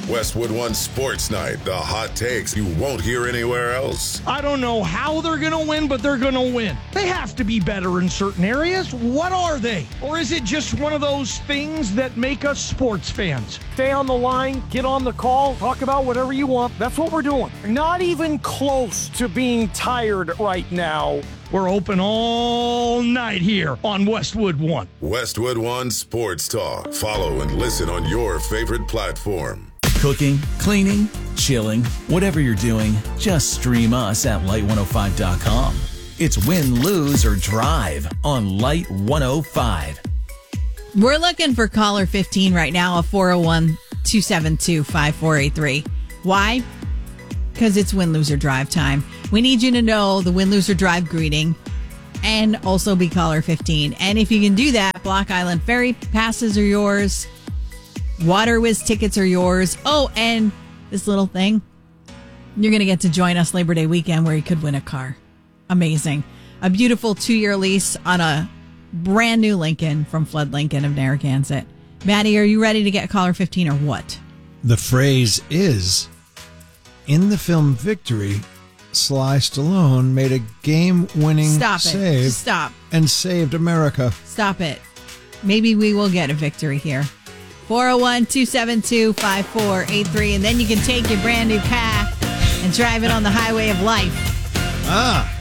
Westwood One Sports Night, the hot takes you won't hear anywhere else. I don't know how they're going to win, but they're going to win. They have to be better in certain areas. What are they? Or is it just one of those things that make us sports fans? Stay on the line, get on the call, talk about whatever you want. That's what we're doing. Not even close to being tired right now. We're open all night here on Westwood One. Westwood One Sports Talk. Follow and listen on your favorite platform. Cooking, cleaning, chilling, whatever you're doing, just stream us at Light105.com. It's win, lose, or drive on Light 105. We're looking for caller 15 right now, a 401-272-5483. Why? Because it's win, lose, or drive time. We need you to know the win, lose, or drive greeting and also be caller 15. And if you can do that, Block Island Ferry passes are yours. Water Whiz tickets are yours. Oh, and this little thing, you're going to get to join us Labor Day weekend where you could win a car. Amazing. A beautiful 2-year lease on a brand new Lincoln from Flood Lincoln of Narragansett. Maddie, are you ready to get caller 15 or what? The phrase is, in the film Victory, Sly Stallone made a game-winning save. Stop. And saved America. Stop it. Maybe we will get a victory here. 401-272-5483. And then you can take your brand new car and drive it on the highway of life. Ah.